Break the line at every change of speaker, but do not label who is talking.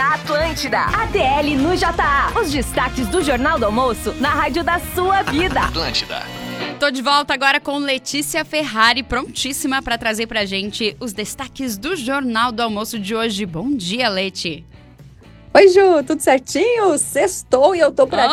na Atlântida. ATL no JA. Os destaques do Jornal do Almoço na rádio da sua vida.
Atlântida.
Tô de volta agora com Letícia Ferrari, prontíssima para trazer pra gente os destaques do Jornal do Almoço de hoje. Bom dia, Leti.
Oi, Ju, tudo certinho? Sextou e eu tô por aqui